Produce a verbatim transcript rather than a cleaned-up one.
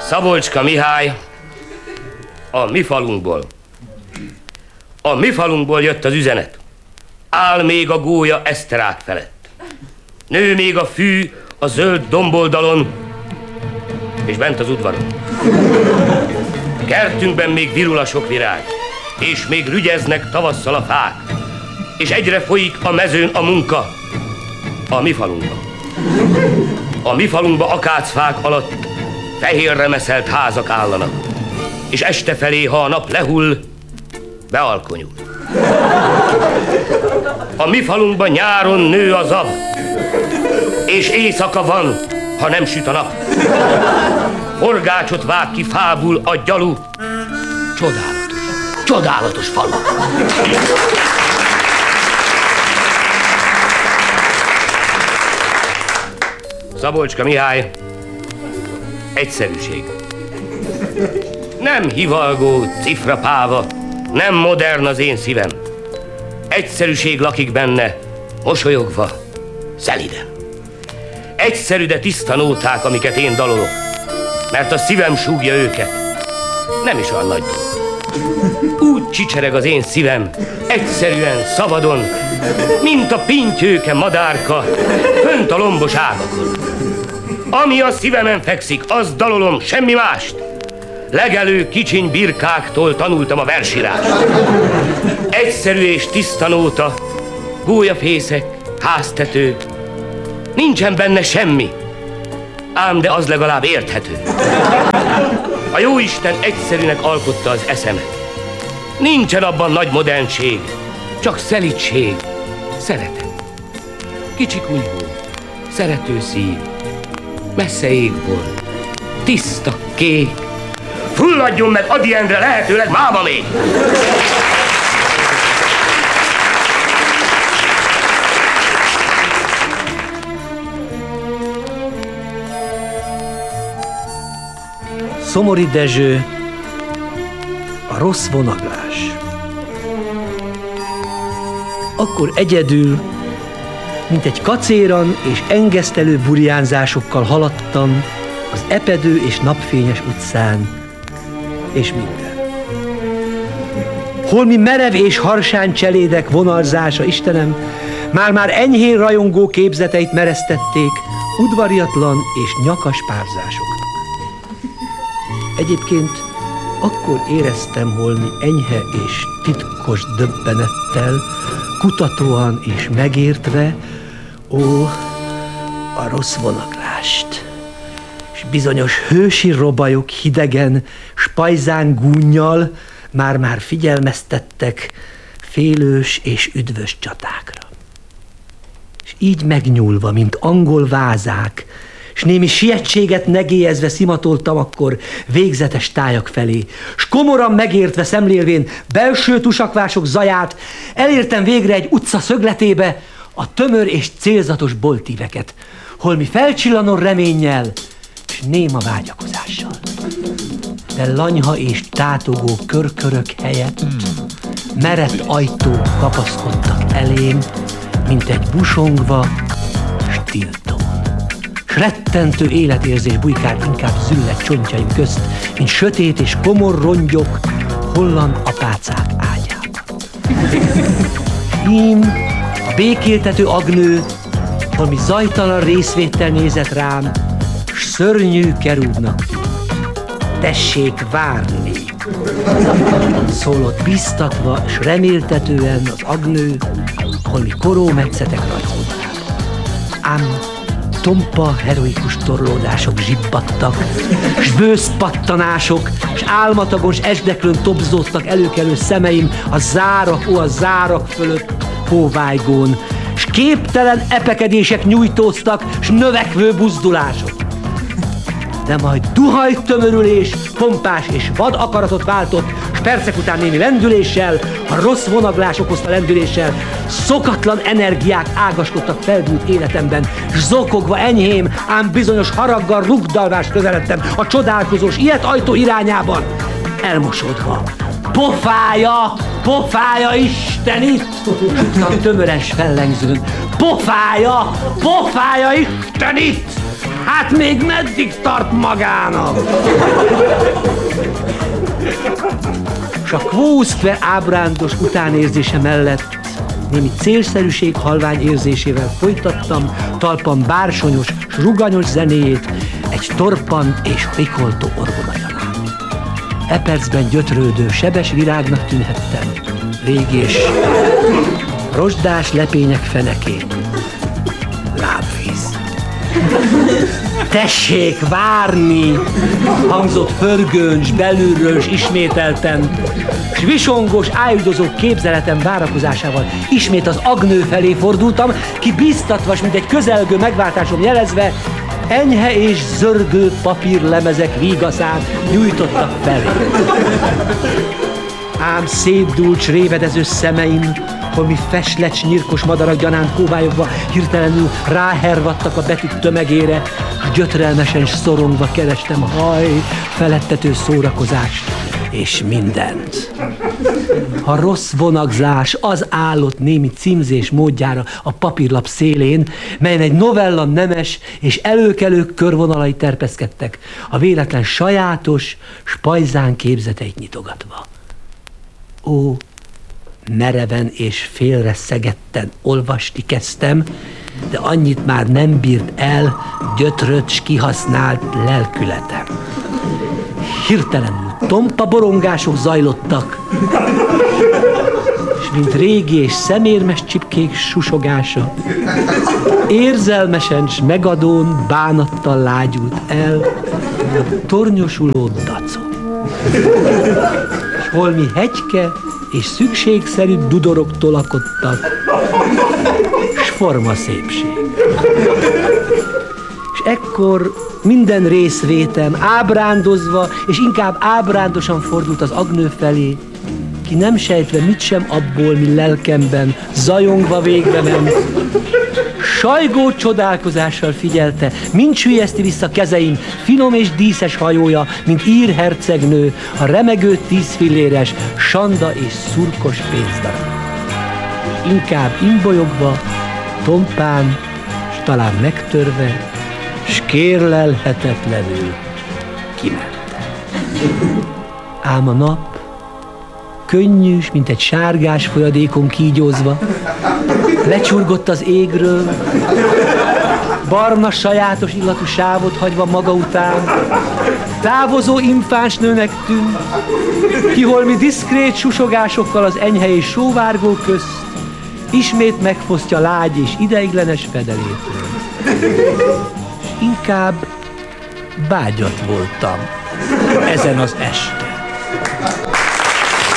Szabolcska Mihály, a mi falunkból. A mi falunkból jött az üzenet. Áll még a gólya Eszterák felett. Nő még a fű a zöld domboldalon, és bent az udvaron. Kertünkben még virul a sok virág, és még rügyeznek tavasszal a fák, és egyre folyik a mezőn a munka. A mi falunkban. A mi falunkban akácfák alatt fehérre meszelt házak állanak, és este felé, ha a nap lehull, bealkonyul. A mi falunkban nyáron nő a zab, és éjszaka van, ha nem süt a nap. Horgácsot vág ki fából a gyalu. Csodálatos, csodálatos falu. Szabolcska Mihály, egyszerűség. Nem hivalgó cifrapáva, nem modern az én szívem. Egyszerűség lakik benne, mosolyogva, szeliden. Egyszerű, de tiszta nóták, amiket én dalolok, mert a szívem súgja őket. Nem is olyan nagy dolog. Úgy csicsereg az én szívem, egyszerűen, szabadon, mint a pintyőke madárka, fönt a lombos ágakon. Ami a szívemen fekszik, az dalolom, semmi mást. Legelő kicsiny birkáktól tanultam a versírást. Egyszerű és tiszta nóta, gólyafészek, háztető. Nincsen benne semmi, ám de az legalább érthető. A jóisten egyszerűnek alkotta az eszemet. Nincsen abban nagy modernség, csak szelídség, szeretet. Kicsi kunyhó, szerető szív, messze égból, tiszta kék. Fulladjon meg Ady Endre lehetőleg máma még! Szomori Dezső, a rossz vonaglás. Akkor egyedül, mint egy kacéran és engesztelő burjánzásokkal haladtam az epedő és napfényes utcán, és minden. Holmi merev és harsány cselédek vonalzása, Istenem, már-már enyhén rajongó képzeteit meresztették udvariatlan és nyakas párzásoknak. Egyébként akkor éreztem holmi enyhe és titkos döbbenettel, kutatóan és megértve, ó, a rossz vonaglást, és bizonyos hősi robajok hidegen, spajzán gúnnyal már-már figyelmeztettek félős és üdvös csatákra. És így megnyúlva, mint angol vázák, s némi sietséget negélyezve szimatoltam akkor végzetes tájak felé, s komoran megértve szemlélvén belső tusakvások zaját, elértem végre egy utca szögletébe a tömör és célzatos boltíveket, holmi felcsillanó reménnyel s néma vágyakozással. De lanyha és tátogó körkörök helyett merett ajtók kapaszkodtak elém, mint egy busongva s tiltó. S rettentő életérzés bujkált inkább züllet csontjaim közt, mint sötét és komor rongyok holland apácák ágyában. Ím a békéltető agnő, valami zajtalan részvéttel nézett rám, s szörnyű kerúbnak. Tessék várni! Szólott biztatva s reméltetően az agnő, holmi koró metszetek rajzolták. Ám tompa, heroikus torlódások zsibbadtak, s bősz pattanások, s álmatagos esdeklőn tobzódtak előkelő szemeim a zárak, ó, a zárak fölött hóvájgón, s képtelen epekedések nyújtóztak, s növekvő buzdulások. De majd duhajtömörülés, pompás és vad akaratot váltott, s percek után némi lendüléssel, a rossz vonaglás okozta lendüléssel, szokatlan energiák ágaskodtak feldúlt életemben, s zokogva enyhém, ám bizonyos haraggal rugdalvás közeledtem a csodálkozós ilyet ajtó irányában, elmosódva. Pofája, pofája Istenit! Tömöres fellengzőn. Pofája, pofája Istenit! Hát még meddig tart magának? S a kvószkve ábrándos utánérzése mellett némi célszerűség halvány érzésével folytattam talpam bársonyos s ruganyos zenéjét egy torpant és rikoltó orgonagyanát. E percben gyötrődő, sebes virágnak tűnhettem, régi és rozsdás lepények fenekén. Lábvíz. Tessék várni! Hangzott hörgőns, belülről s ismételten, s visongós, ájudozó képzeletem várakozásával ismét az Agnő felé fordultam, ki bíztatva, s mint egy közelgő megváltásom jelezve, enyhe és zörgő papírlemezek vígaszát nyújtottak felé. Ám szétdúlt s révedező szemeim, holmi feslecs, nyirkos madarak gyanánt kóvályogva hirtelenül ráhervadtak a betűk tömegére, s gyötrelmesen s szorongva kerestem haj, felettető szórakozást és mindent. A rossz vonagzás az állott némi címzés módjára a papírlap szélén, melyen egy novella nemes és előkelő körvonalai terpeszkedtek, a véletlen sajátos, s pajzán képzeteit nyitogatva. Ó, mereven és félre szegetten olvasni kezdtem, de annyit már nem bírt el gyötrött s kihasznált lelkületem. Hirtelenül tompa borongások zajlottak, és mint régi és szemérmes csipkék susogása, érzelmesen s megadón bánattal lágyult el a tornyosuló dacon. S holmi hegyke és szükségszerű dudorok tolakodtak, s forma szépség. És ekkor minden részvétem ábrándozva, és inkább ábrándosan fordult az Agnő felé, ki nem sejtve mit sem abból, mi lelkemben zajongva végbe ment. Sajgó csodálkozással figyelte, mind süllyeszti vissza kezeim finom és díszes hajója, mint ír hercegnő, a remegő tízfilléres, sanda és szurkos pénzdarab. Inkább imbolyogva, tompán, s talán megtörve, s kérlelhetetlenül kimente. Ám a nap, könnyűs, mint egy sárgás folyadékon kígyózva, lecsurgott az égről, barna sajátos illatú sávot hagyva maga után, távozó infáns nőnek tűnt, ki holmi diszkrét susogásokkal az enyhe és sóvárgó közt ismét megfosztja lágy és ideiglenes fedelétől. És inkább bágyat voltam ezen az este.